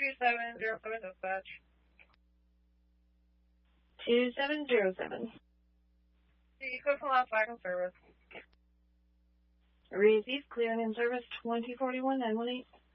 2707 dispatch. 2707. The Coastal Lounge back in service. Receive, clearing in service 2041 918.